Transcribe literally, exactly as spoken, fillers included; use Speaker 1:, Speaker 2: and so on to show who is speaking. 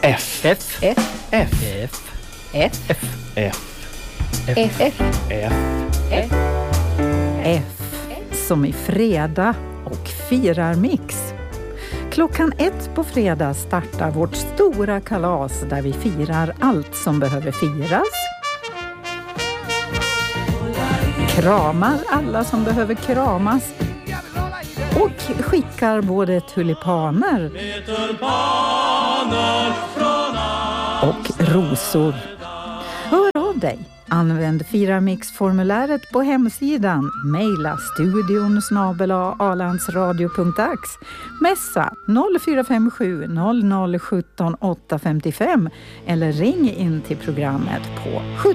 Speaker 1: F.
Speaker 2: F.
Speaker 3: F.
Speaker 1: F.
Speaker 2: F.
Speaker 3: F.
Speaker 2: F.
Speaker 1: F.
Speaker 3: F. F.
Speaker 1: F.
Speaker 3: F.
Speaker 4: F som i fredag och firarmix. Klockan ett på fredag startar vårt stora kalas där vi firar allt som behöver firas. Kramar alla som behöver kramas. Och skickar både tulipaner och rosor. Hör av dig. Använd Firarmix-formuläret på hemsidan. Maila studion snabel-a alandsradio punkt ax. Messa noll fyra fem sju noll noll sjutton åtta fem fem eller ring in till programmet på